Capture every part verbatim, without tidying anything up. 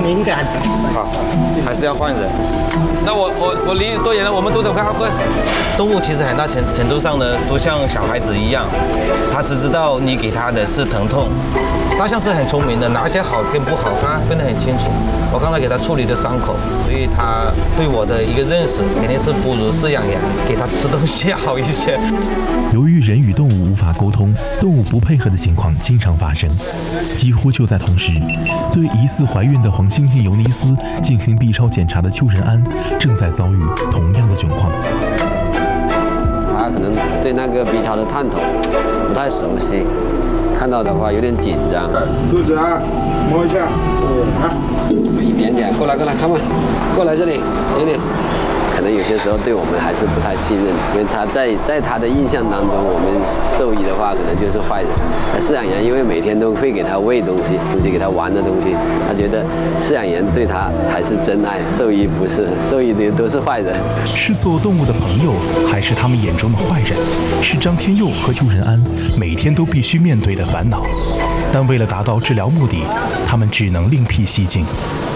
敏感。 好，还是要换人。那我我我离多远了？我们都走开，快！动物其实很大程程度上呢，都像小孩子一样，它只知道你给它的是疼痛。大象是很聪明的，哪些好跟不好，它分得很清楚。我刚才给它处理的伤口，所以它对我的一个认识肯定是不如饲养员给它吃东西好一些。 由于人与动物无法沟通，动物不配合的情况经常发生。几乎就在同时，对疑似怀孕的黄猩猩尤尼斯进行 B 超检查的邱仁安，正在遭遇同样的窘况。 他可能对那个 B 超的探头不太熟悉，看到的话有点紧张。 肚子啊，摸一下，啊， 一点点，过来过来，看嘛，过来这里，有点。可能有些时候对我们还是不太信任，因为他在在他的印象当中，我们兽医的话可能就是坏人。而饲养员因为每天都会给他喂东西，东西给他玩的东西，他觉得饲养员对他才是真爱，兽医不是，兽医的都是坏人。 是做动物的朋友，还是他们眼中的坏人？是张天佑和邱仁安每天都必须面对的烦恼。但为了达到治疗目的，他们只能另辟蹊径。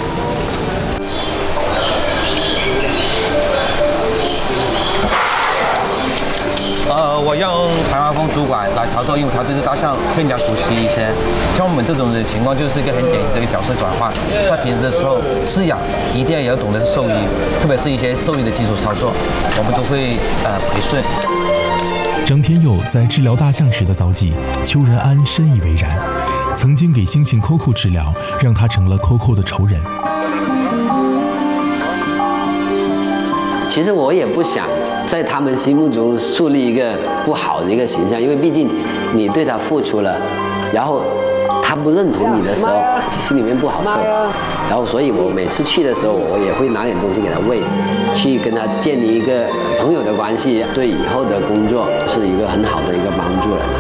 呃，我让谭华峰主管来操作，因为他对这大象更加熟悉一些。像我们这种的情况，就是一个很典型的一个角色转换。在平时的时候，饲养一定要懂得兽医，特别是一些兽医的基础操作，我们都会呃培训。 张天佑在治疗大象时的遭际，邱仁安深以为然。曾经给猩猩 Coco 治疗，让他成了 Coco 的仇人。 其实我也不想在他们心目中树立一个不好的一个形象，因为毕竟你对他付出了，然后他不认同你的时候，心里面不好受。然后，所以我每次去的时候，我也会拿点东西给他喂，去跟他建立一个朋友的关系，对以后的工作是一个很好的一个帮助了。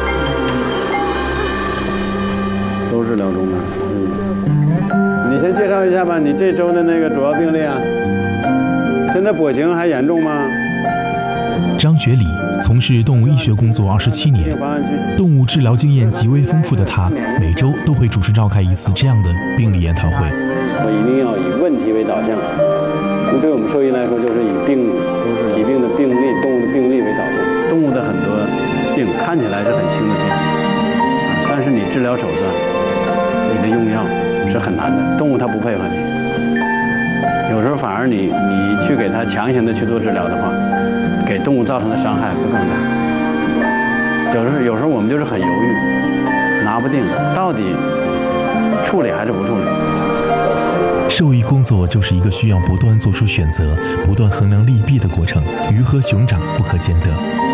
都治疗中的，嗯，你先介绍一下吧，你这周的那个主要病例啊。现在跛行还严重吗？ 张学礼从事动物医学工作二十七年，动物治疗经验极为丰富的他，每周都会主持召开一次这样的病理研讨会。 我一定要以问题为导向，那对我们兽医来说，就是以病疾病的病例、动物的病例为导向。动物的很多病看起来是很轻的病，但是你治疗手段、你的用药是很难的，动物它不配合你。有时候反而你你去给它强行的去做治疗的话，给动物造成的伤害会更大。有时候有时候我们就是很犹豫，拿不定到底处理还是不处理。 兽医工作就是一个需要不断做出选择、不断衡量利弊的过程，鱼和熊掌不可兼得。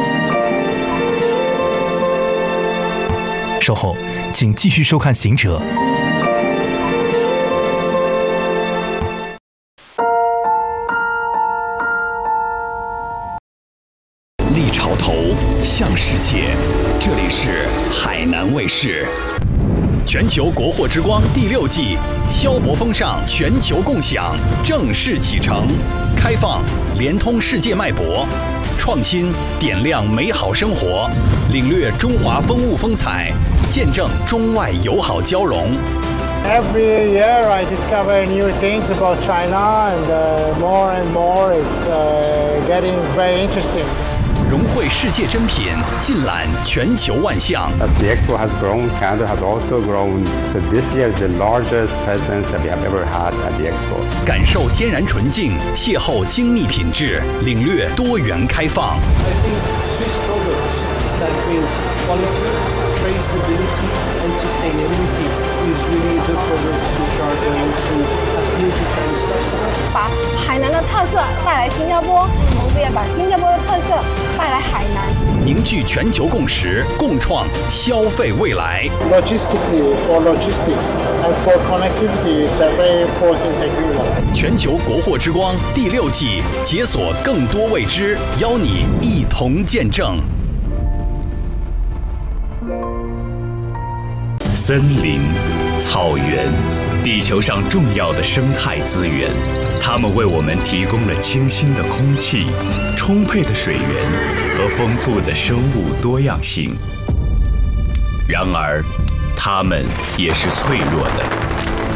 稍后，请继续收看《行者》。 立潮头，向世界，这里是海南卫视。全球国货之光第六季，消博风尚全球共享正式启程，开放连通世界脉搏，创新点亮美好生活，领略中华风物风采，见证中外友好交融。 Every year I discover new things about China, and uh, more and more it's uh, getting very interesting. 融汇世界珍品，尽览全球万象。 As the expo has grown, Canada has also grown. So this year is the largest presence that we have ever had at the expo. 感受天然纯净，邂逅精密品质，领略多元开放。 I think Swiss products that brings quality, traceability, and sustainability is really the products which are going to appeal to Chinese customers. 把海南的特色带来新加坡，同时也把新加坡的特色带来海南， 凝聚全球共识，共创消费未来。 Logistically, for logistics and for connectivity, it's a very important agreement. 全球国货之光第六季，解锁更多未知，邀你一同见证。 森林、草原，地球上重要的生态资源，它们为我们提供了清新的空气、充沛的水源和丰富的生物多样性。然而，它们也是脆弱的。